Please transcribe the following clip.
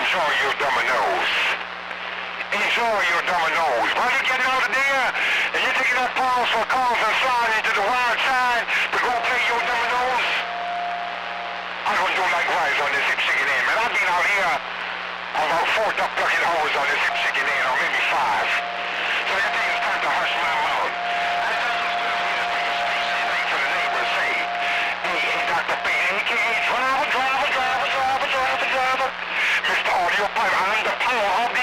Enjoy your dominoes. Enjoy your dominoes. While you're getting out of there, and you're taking that pause for calls and signs into the wild side to go play your dominoes, I'm going to do likewise on this hip chicken in, man. I've been out here about 4 duck plucking hours on this hip chicken in, or maybe 5. So I think it's time to hush my mouth. I just was going to take a space and thing for the neighbors say, hey, Dr. Payne, a.k.a. driver. Mr. Audio Pipe, I'm the power of